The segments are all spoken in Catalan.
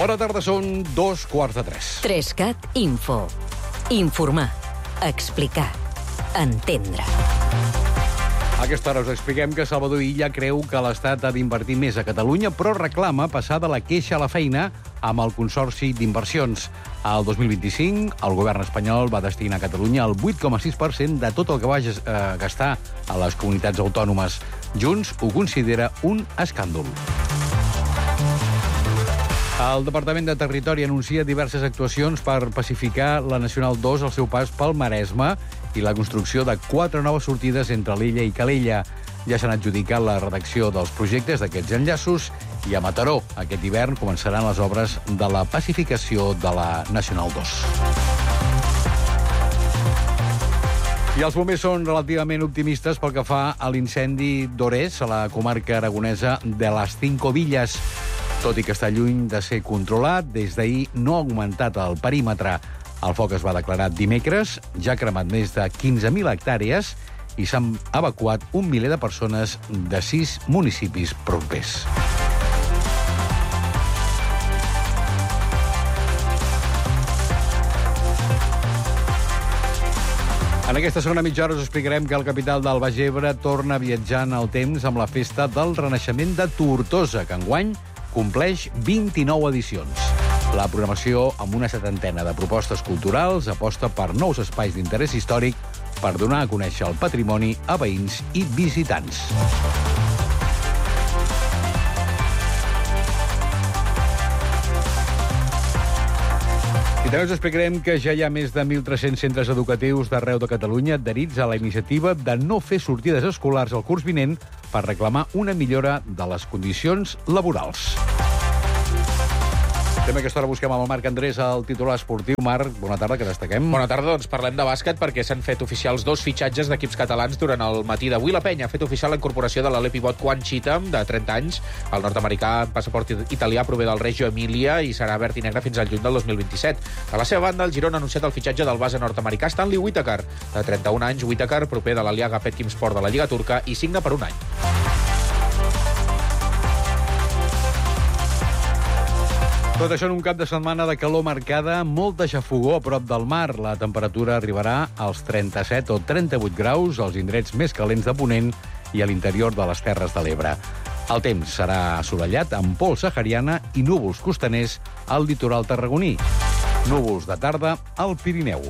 Bona tarda, són 2:45. 3CAT Info. Informar, explicar, entendre. A aquesta hora us expliquem que Salvador Illa creu que l'Estat ha d'invertir més a Catalunya, però reclama passar de la queixa a la feina amb el Consorci d'Inversions. Al 2025, el govern espanyol va destinar a Catalunya el 8,6% de tot el que va gastar a les comunitats autònomes. Junts ho considera un escàndol. El Departament de Territori anuncia diverses actuacions per pacificar la Nacional 2 al seu pas pel Maresme i la construcció de 4 noves sortides entre l'Illa i Calella. Ja s'han adjudicat la redacció dels projectes d'aquests enllaços i a Mataró aquest hivern començaran les obres de la pacificació de la Nacional 2. I els bombers són relativament optimistes pel que fa a l'incendi d'Ores, a la comarca aragonesa de les Cinco Villas. Tot i que està lluny de ser controlat, des d'ahir no ha augmentat el perímetre. El foc es va declarar dimecres, ja ha cremat més de 15.000 hectàrees i s'han evacuat 1 miler de persones de 6 municipis propers. En aquesta segona mitja hora us explicarem que el capital del Baix Ebre torna viatjant al temps amb la festa del Renaixement de Tortosa, que enguany compleix 29 edicions. La programació, amb una 70ena de propostes culturals, aposta per nous espais d'interès històric per donar a conèixer el patrimoni a veïns i visitants. I també us explicarem que ja hi ha més de 1.300 centres educatius d'arreu de Catalunya adherits a la iniciativa de no fer sortides escolars al curs vinent per reclamar una millora de les condicions laborals. També a aquesta hora busquem amb el Marc Andrés el titular esportiu. Marc, bona tarda, que destaquem. Bona tarda, doncs parlem de bàsquet perquè s'han fet oficials 2 fitxatges d'equips catalans durant el matí d'avui. La Penya ha fet oficial la incorporació de l'alè pivot Quan Cheatham, de 30 anys. El nord-americà amb passaport italià prové del Reggio Emilia i serà verd i negre fins al juny del 2027. A la seva banda, el Girona ha anunciat el fitxatge del base nord-americà Stanley Whittaker. De 31 anys, Whittaker, proper de l'Aliaga Petkimsport de la Lliga Turca i signa per un any. Tot això en un cap de setmana de calor marcada, molta xafogor a prop del mar. La temperatura arribarà als 37 o 38 graus als indrets més calents de Ponent i a l'interior de les Terres de l'Ebre. El temps serà assolellat amb pols sahariana i núvols costaners al litoral tarragoní. Núvols de tarda al Pirineu.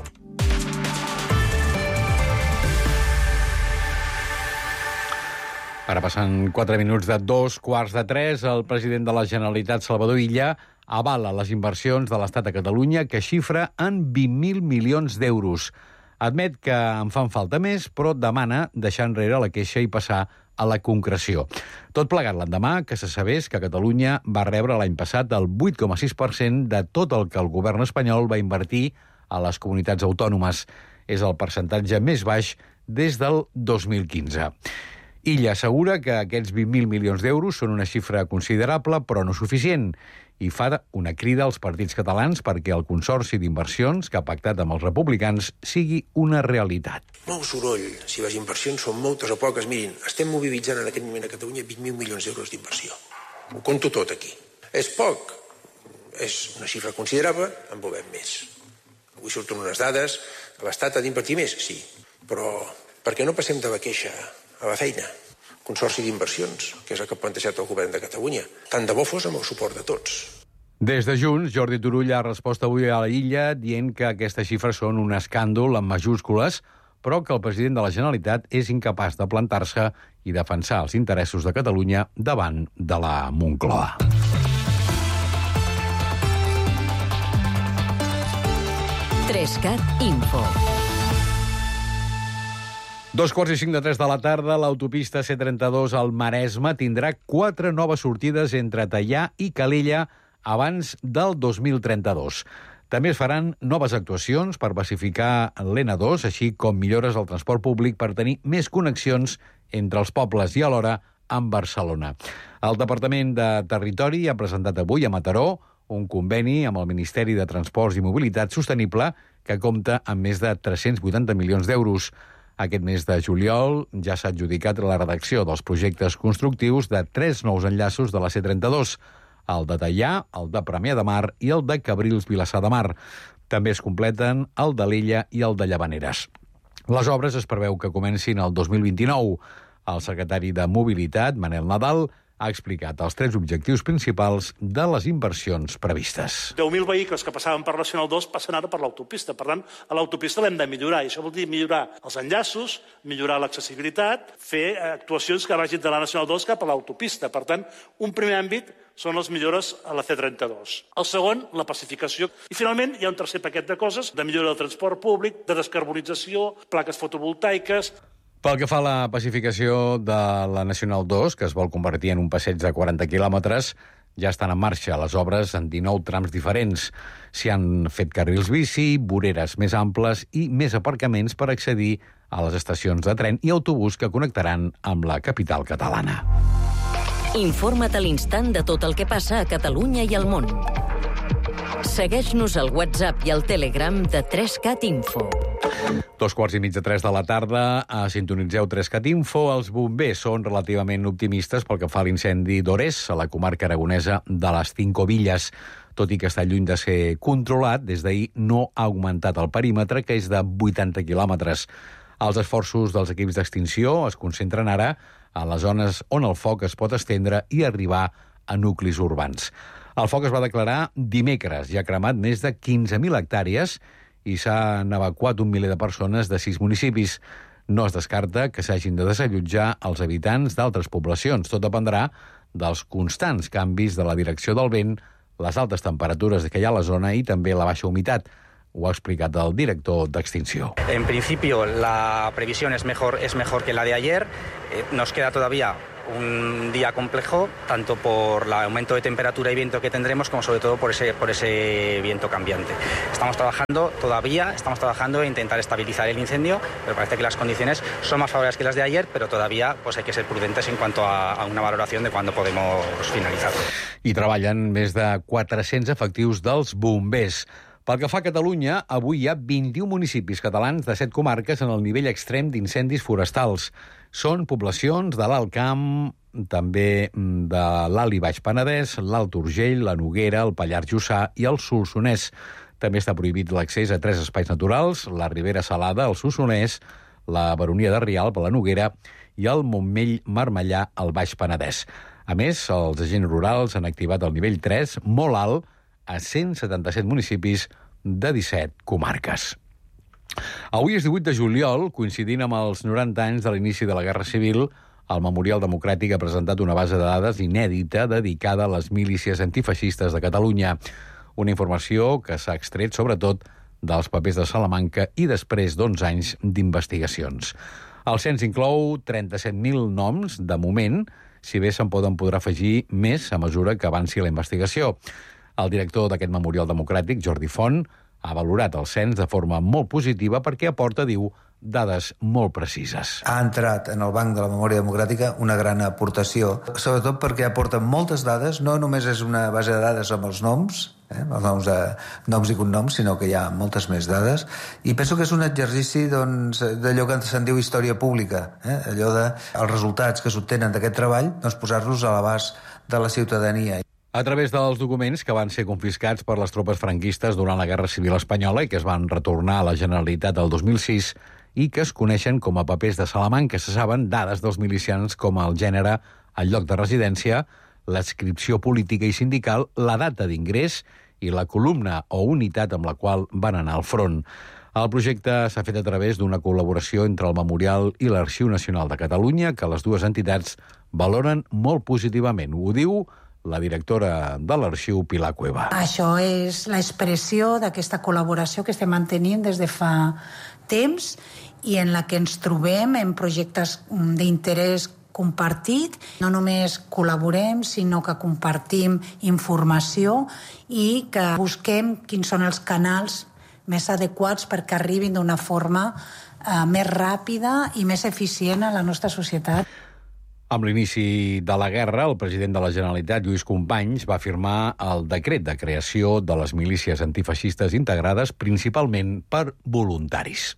Ara passen 4 minuts de 2:15, el president de la Generalitat, Salvador Illa, avala les inversions de l'Estat a Catalunya, que xifra en 20.000 milions d'euros. Admet que en fan falta més, però demana deixar enrere la queixa i passar a la concreció. Tot plegat l'endemà que se sabés que Catalunya va rebre l'any passat el 8,6% de tot el que el govern espanyol va invertir a les comunitats autònomes. És el percentatge més baix des del 2015. Illa assegura que aquests 20.000 milions d'euros són una xifra considerable, però no suficient, i fa una crida als partits catalans perquè el Consorci d'Inversions, que ha pactat amb els republicans, sigui una realitat. Molt soroll, si les inversions són moltes o poques. Mirin, estem mobilitzant en aquest moment a Catalunya 20.000 milions d'euros d'inversió. Ho conto tot aquí. És poc, és una xifra considerable, en volem més. Avui surten unes dades, l'Estat ha d'invertir més, sí, però per què no passem de la queixa a la feina? Consorci d'Inversions, que és el que ha plantejat el govern de Catalunya. Tant de bo fos amb el suport de tots. Des de Junts, Jordi Turull ha respost avui a l'Illa dient que aquestes xifres són un escàndol en majúscules, però que el president de la Generalitat és incapaç de plantar-se i defensar els interessos de Catalunya davant de la Moncloa. Trescat Info. 2:45 de la tarda, l'autopista C32 al Maresme tindrà 4 noves sortides entre Teià i Calella abans del 2032. També es faran noves actuacions per pacificar l'N2, així com millores al transport públic per tenir més connexions entre els pobles i alhora amb Barcelona. El Departament de Territori ha presentat avui a Mataró un conveni amb el Ministeri de Transports i Mobilitat Sostenible que compta amb més de 380 milions d'euros. Aquest mes de juliol ja s'ha adjudicat la redacció dels projectes constructius de 3 nous enllaços de la C32. el de Teià, el de Premià de Mar i el de Cabrils Vilassar de Mar. També es completen el d'Alella i el de Llavaneres. Les obres es preveu que comencin el 2029. El secretari de Mobilitat, Manel Nadal, ha explicat els 3 objectius principals de les inversions previstes. 10.000 vehicles que passaven per la Nacional 2 passen ara per l'autopista. Per tant, a l'autopista l'hem de millorar. I això vol dir millorar els enllaços, millorar l'accessibilitat, fer actuacions que vagin de la Nacional 2 cap a l'autopista. Per tant, un primer àmbit són les millores a la C32. El segon, la pacificació. I finalment hi ha un tercer paquet de coses, de millora del transport públic, de descarbonització, plaques fotovoltaiques. Pel que fa a la pacificació de la Nacional 2, que es vol convertir en un passeig de 40 quilòmetres, ja estan en marxa les obres en 19 trams diferents. S'hi han fet carrils bici, voreres més amples i més aparcaments per accedir a les estacions de tren i autobús que connectaran amb la capital catalana. Informa't a l'instant de tot el que passa a Catalunya i al món. Segueix-nos al WhatsApp i al Telegram de 3CAT Info. 2:30 de la tarda, sintonitzeu 3CAT Info. Els bombers són relativament optimistes pel que fa a l'incendi d'Ores, a la comarca aragonesa de les Cinco Villas. Tot i que està lluny de ser controlat, des d'ahir no ha augmentat el perímetre, que és de 80 quilòmetres. Els esforços dels equips d'extinció es concentren ara a les zones on el foc es pot estendre i arribar a nuclis urbans. El foc es va declarar dimecres i ha cremat més de 15.000 hectàrees i s'han evacuat 1 miler de persones de 6 municipis. No es descarta que s'hagin de desallotjar els habitants d'altres poblacions. Tot dependrà dels constants canvis de la direcció del vent, les altes temperatures que hi ha a la zona i també la baixa humitat. Ho ha explicat el director d'Extinció. En principio, la previsión es mejor que la de ayer. Nos queda todavía un día complejo, tanto por el aumento de temperatura y viento que tendremos, como sobre todo por ese viento cambiante. Estamos trabajando en intentar estabilizar el incendio, pero parece que las condiciones son más favorables que las de ayer, pero todavía pues hay que ser prudentes en cuanto a una valoración de cuándo podemos finalizar. I treballen més de 400 efectius dels bombers. Pel que fa a Catalunya, avui hi ha 21 municipis catalans de 7 comarques en el nivell extrem d'incendis forestals. Són poblacions de l'Alt Camp, també de l'Alt i Baix Penedès, l'Alt Urgell, la Noguera, el Pallars Jussà i el Solsonès. També està prohibit l'accés a 3 espais naturals, la Ribera Salada, el Solsonès, la Baronia de Rialb, la Noguera i el Montmell Marmellà, al Baix Penedès. A més, els agents rurals han activat el nivell 3, molt alt, a 177 municipis de 17 comarques. Avui és 18 de juliol, coincidint amb els 90 anys de l'inici de la Guerra Civil, el Memorial Democràtic ha presentat una base de dades inèdita dedicada a les milícies antifeixistes de Catalunya. Una informació que s'ha extret, sobretot, dels papers de Salamanca i després d'11 anys d'investigacions. El cens inclou 37.000 noms, de moment, si bé se'n podrà afegir més a mesura que avanci la investigació. El director d'aquest Memorial Democràtic, Jordi Font, ha valorat el cens de forma molt positiva perquè aporta, diu, dades molt precises. Ha entrat en el banc de la memòria democràtica una gran aportació, sobretot perquè aporta moltes dades, no només és una base de dades amb els noms, noms i cognoms, sinó que hi ha moltes més dades, i penso que és un exercici d'allò que se'n diu història pública, allò dels resultats que s'obtenen d'aquest treball, posar-los a l'abast de la ciutadania. A través dels documents que van ser confiscats per les tropes franquistes durant la Guerra Civil Espanyola i que es van retornar a la Generalitat el 2006 i que es coneixen com a papers de Salamanca, se saben dades dels milicians com el gènere, el lloc de residència, l'adscripció política i sindical, la data d'ingrés i la columna o unitat amb la qual van anar al front. El projecte s'ha fet a través d'una col·laboració entre el Memorial i l'Arxiu Nacional de Catalunya, que les dues entitats valoren molt positivament. Ho diu la directora de l'Arxiu, Pilar Cueva. Això és l'expressió d'aquesta col·laboració que estem mantenint des de fa temps i en la que ens trobem en projectes d'interès compartit. No només col·laborem, sinó que compartim informació i que busquem quins són els canals més adequats perquè arribin d'una forma més ràpida i més eficient a la nostra societat. Amb l'inici de la guerra, el president de la Generalitat, Lluís Companys, va firmar el decret de creació de les milícies antifeixistes integrades principalment per voluntaris.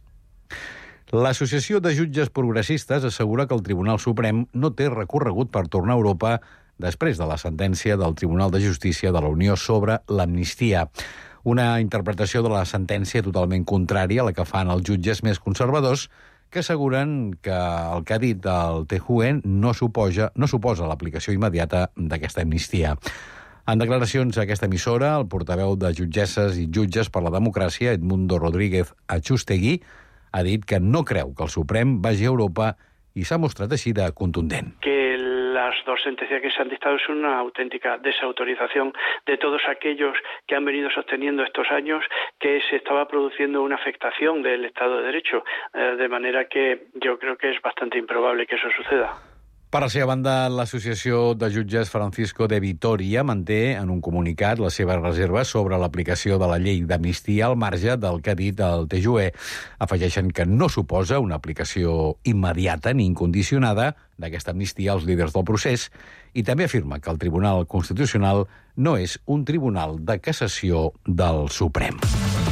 L'Associació de Jutges Progressistes assegura que el Tribunal Suprem no té recorregut per tornar a Europa després de la sentència del Tribunal de Justícia de la Unió sobre l'amnistia. Una interpretació de la sentència totalment contrària a la que fan els jutges més conservadors, que asseguren que el que ha dit el TJUE no suposa l'aplicació immediata d'aquesta amnistia. En declaracions a aquesta emissora, el portaveu de Jutgesses i Jutges per la Democràcia, Edmundo Rodríguez Achustegui, ha dit que no creu que el Suprem vagi a Europa i s'ha mostrat així de contundent. Que las dos sentencias que se han dictado son una auténtica desautorización de todos aquellos que han venido sosteniendo estos años que se estaba produciendo una afectación del Estado de Derecho, de manera que yo creo que es bastante improbable que eso suceda. Per la seva banda, l'Associació de Jutges Francisco de Vitoria manté en un comunicat les seves reserves sobre l'aplicació de la llei d'amnistia al marge del que ha dit el TJUE. Afegeixen que no suposa una aplicació immediata ni incondicionada d'aquesta amnistia als líders del procés i també afirma que el Tribunal Constitucional no és un tribunal de cassació del Suprem.